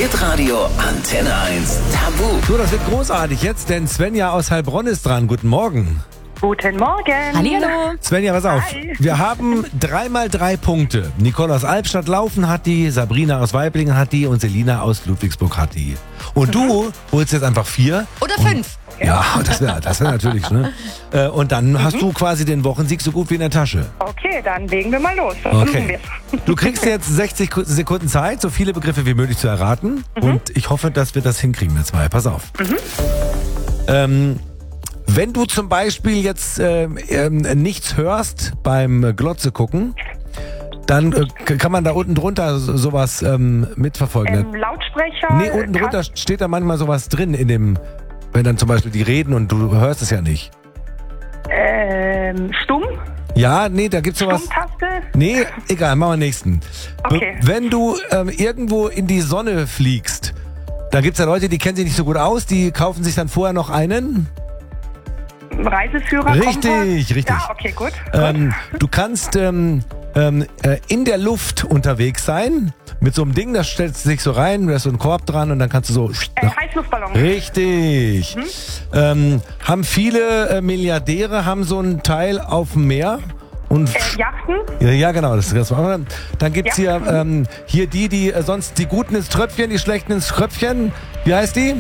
Hitradio Antenne 1 Tabu. So, das wird großartig jetzt, denn Svenja aus Heilbronn ist dran. Guten Morgen. Guten Morgen. Hallihallo. Svenja, pass auf. Hi. Wir haben 3x3 Punkte. Nicole aus Albstadt-Laufen hat die, Sabrina aus Weiblingen hat die und Selina aus Ludwigsburg hat die. Und du holst jetzt einfach 4. Oder 5. Ja, das wär natürlich, ne? Und dann hast du quasi den Wochensieg so gut wie in der Tasche. Okay, dann legen wir mal los. Versuchen Okay. wir's. Du kriegst jetzt 60 Sekunden Zeit, so viele Begriffe wie möglich zu erraten. Und ich hoffe, dass wir das hinkriegen, wir zwei. Pass auf. Wenn du zum Beispiel jetzt nichts hörst beim Glotze gucken, dann kann man da unten drunter sowas mitverfolgen. Lautsprecher. Nee, unten drunter steht da manchmal sowas drin in dem, wenn dann zum Beispiel die reden und du hörst es ja nicht. Stumm. Ja, nee, da gibt's sowas. Stummtaste. Nee, egal, machen wir nächsten. Okay. Wenn du irgendwo in die Sonne fliegst, da gibt's ja Leute, die kennen sich nicht so gut aus, die kaufen sich dann vorher noch einen. Reiseführer. Richtig, Kompass. richtig. Ja, okay, gut. Du kannst in der Luft unterwegs sein, mit so einem Ding, das stellst du sich so rein, da ist so ein Korb dran und dann kannst du so... Heißluftballon. Richtig. Haben viele Milliardäre haben so einen Teil auf dem Meer. Und Yachten. ja, genau, das machen wir. Dann gibt's Ja. hier die sonst die Guten ins Tröpfchen, die Schlechten ins Kröpfchen. Wie heißt die?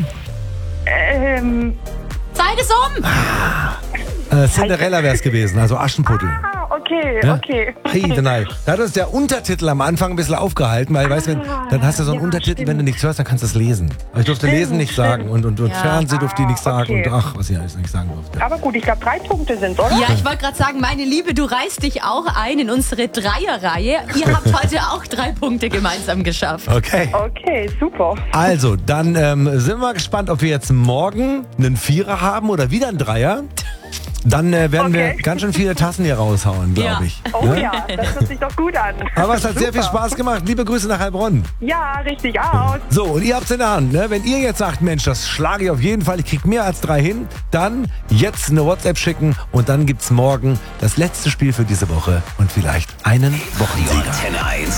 Zeit ist um. Cinderella wäre es gewesen, also Aschenputtel. Okay, Ja? okay. Heidenei. Da hat uns der Untertitel am Anfang ein bisschen aufgehalten, weil, weißt du, dann hast du so einen ja, Untertitel, stimmt. wenn du nichts hörst, dann kannst du es lesen. Aber ich durfte Stimmt, lesen nicht sagen und Ja. Fernsehen durfte ich nicht sagen okay. und ach, was ich alles nicht sagen durfte. Aber gut, ich glaube 3 Punkte sind, oder? Ja, ich wollte gerade sagen, meine Liebe, du reißt dich auch ein in unsere Dreierreihe. Ihr habt heute auch 3 Punkte gemeinsam geschafft. Okay. Okay, super. Also, dann sind wir gespannt, ob wir jetzt morgen einen Vierer haben oder wieder einen Dreier. Dann werden wir Okay. ganz schön viele Tassen hier raushauen, glaube Ja. ich. Oh ja, das hört sich doch gut an. Aber es hat sehr viel Super. Spaß gemacht. Liebe Grüße nach Heilbronn. Ja, richtig aus. So, und ihr habt's in der Hand. Ne? Wenn ihr jetzt sagt, Mensch, das schlage ich auf jeden Fall, ich krieg mehr als 3 hin, dann jetzt eine WhatsApp schicken und dann gibt's morgen das letzte Spiel für diese Woche und vielleicht einen Wochensieger. Antenne 1